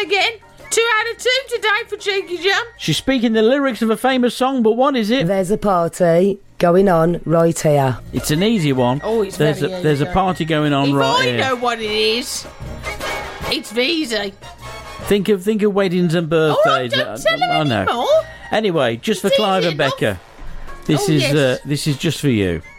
again. 2 out of 2 today for Cheeky Jam. She's speaking the lyrics of a famous song, but what is it? There's a party going on right here. It's an easy one. Oh, it's there's very a There's a easy. party going on If right I here. know what it is, it's easy. Think of weddings and All right, birthdays. don't tell him I know. anymore. Anyway, just for It's Clive easy and Becca. enough. This Oh, is yes. this is just for you.